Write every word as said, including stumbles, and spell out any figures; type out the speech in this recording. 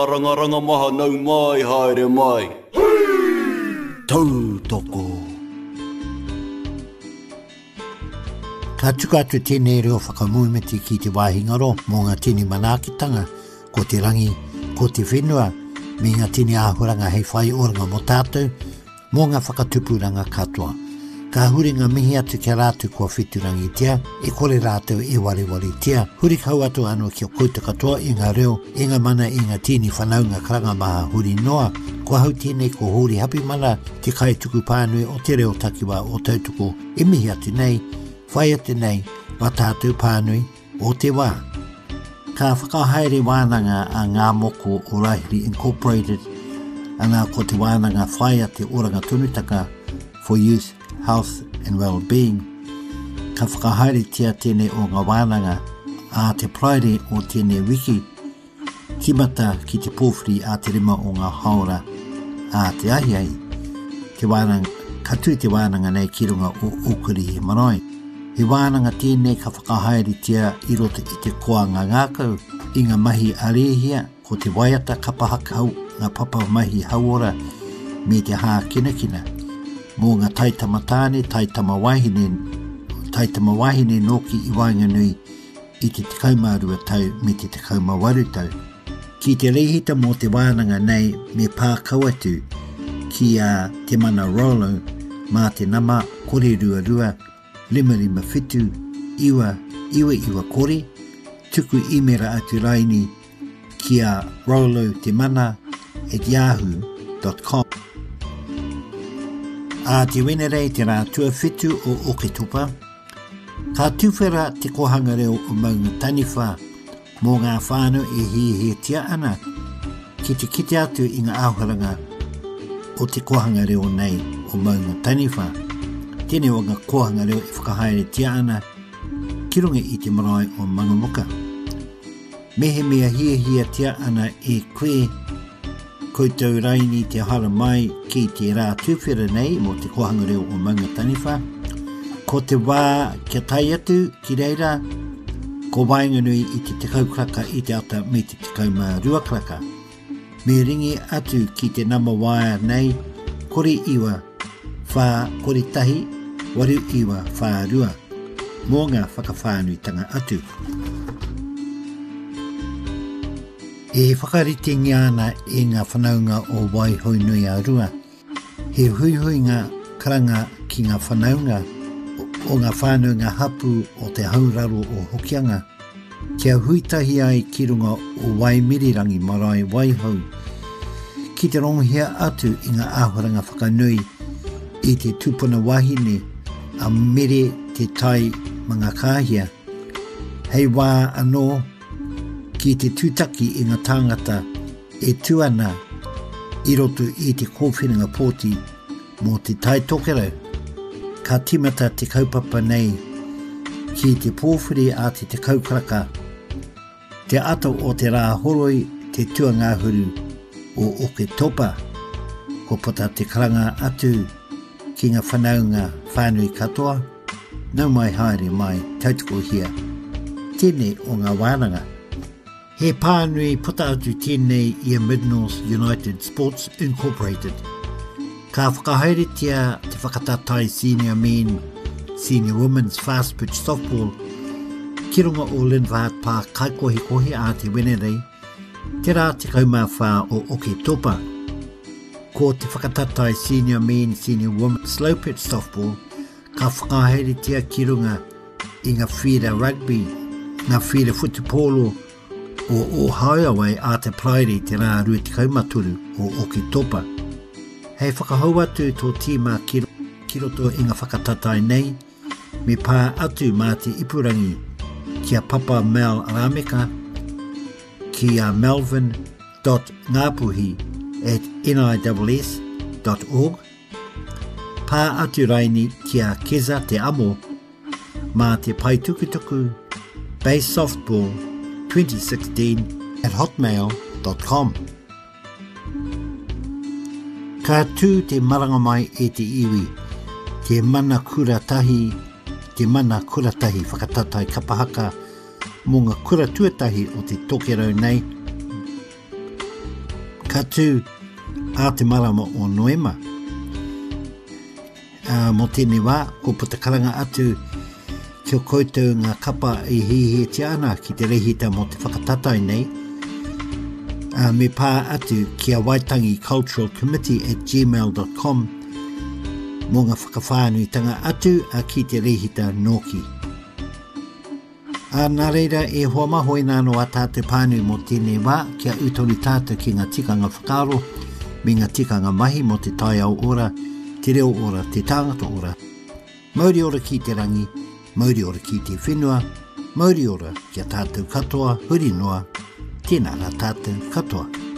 Ranga maha nau mai haere mai. Tau toko. Ka tuka atu tēnei reo whakamuimeti ki te wāhingaro mō ngā tini manākitanga, ko te rangi, ko te whenua, me ngā tini āhuranga hei whai oranga mo tātou, mō ngā whakatupuranga katoa. Ka huri ngā mihi atu kia rātu kua whiturangi tia, e kore rātou e wari wari tia, huri kau atu anō kia kouta katoa i ngā reo, e ngā mana i ngā tini whanaunga karanga maha huri noa, kua hau tēnei ko huri hapi mana te kai tuku pānui o te reo takiwa o tautuko, e mihi atu nei, whai atu nei, wa tātou pānui o te wā. Ka whakahaere wānanga a ngā moko o Rahiri Incorporated, ana ko te wānanga whai ate oranga tunutaka for youth, health and well-being. Ka whakahaere tia tēnei o ngā wānanga a te praere o tēnei wiki, kimata ki te pōwhiri a te rima o ngā haora a te ahiai. Te wānanga, ka tū te wānanga nei ki runga o Okuri he marae. He wānanga tēnei ka whakahaere tia i rota i te koa ngā ngākau, i ngā mahi arehia, ko te waiata kapahakau ngā papa mahi hauora me te hā kina kina. Mō ngā taitama tāne, taitama wahine, taitama wahine noki i Wainganui i te tekaumārua tau me te tekaumawaru tau. Ki te rehita mō te wānanga nei me pākau atu ki a te mana Rolo mā te nama kore rua rua, lima lima whitu, iwa, iwa iwa kore, tuku imera atu raini ki a Rolo te mana at yahoo dot com. A te wenerei te rā tua whitu o Oketopa, ka tuwhera te kohanga reo o maunga taniwha mō ngā whānau e he he tia ana ki te kite atu i ngā āhuranga o te kohanga reo nei o maunga taniwha. Tēnei o ngā kohanga reo e whakahaere tia ana ki runga i te marae o Mangamuka. Mehe mea hia hia tia ana e koe koutou raini te hara mai ki te rā tūwhera nei mō te kohanga reo o maunga taniwha. Ko te wā kia tai atu ki reira, ko Wainganui i te tekau kraka i te ata me te tekau mā rua kraka. Me ringi atu ki te nama waia nei, kore iwa, whā kore tahi, waru iwa, whā rua, mō ngā whakawhānui tanga atu. E whakarite ngiana e ngā whanaunga o Waihoinui a rua. He huihui ngā karanga ki ngā whanaunga o ngā whānau ngā hapu o te hauraro o Hokianga. Kia huitahi ai ki runga o Waimirirangi marae Waihau. Ki te ronghia atu i ngā āhuranga whakanui i te tupuna wahine a mere te tai mga kāhia. Hei wā anō ki te tūtaki i ngā tāngata e tuana i roto i te kōwhiringa pōti mō te tai tokerau. Ka timata te kaupapa nei ki te pōwhiri a te te kaukaraka. Te ato o te rā horoi te tuangāhuru o Oketopa. Ko pota te karanga atu ki ngā whanaunga whānui katoa. Nau mai haere mai tautoko hia. Tēnei o ngā wānanga. He pānui puta atu tēnei i a Mid-North United Sports Incorporated. Ka whakahaere tia te whakatatai senior men, senior women's fast pitch softball, ki runga o Linvaat pā kaikohi kohi a te wenerei, te rā te kaumawha o Oketopa. Ko te whakatatai senior men, senior women's slow pitch softball, ka whakahaere tia ki runga i ngā whira rugby, ngā whira futupolo, o Ohio a te praere te rā rua te kaumaturu o Oketopa. Hei whakahau atu tō tīma ki, ki roto i ngā whakatatai nei, me pā atu mā te ipurangi ki a Papa Mel Arameka, ki a melvin dot ngapuhi at niss dot org, pā atu raini ki a Keza te amo, mā te paitukutuku, base softball, twenty sixteen at hotmail dot com. Ka tū te maranga mai e te iwi, te mana kura tahi, te mana kura tahi whakatatai kapahaka mō ngā kura tuatahi o te tokerau nei. ka tū a te marama o Noema. Uh, mo tēnei wā, ko putakaranga atu ki o koutou ngā kapa i hihi te ana ki te rehita mo te whakatatai nei. Uh, me pā atu ki a Waitangi Cultural Committee at gmail dot com mo ngā whakawhānuitanga atu a ki te rehita Noki. A nā reira e hoa maho i nāno a tātou pānu mo tēnei wā kia utori tātou ki ngā tikanga whakaro me ngā tikanga mahi mo te tai au ora, te reo ora, te tāngata ora. Mauri ora ki te rangi, mauri ora ki te whenua, mauri ora kia tātou katoa, huri noa, tēnā rā tātou katoa.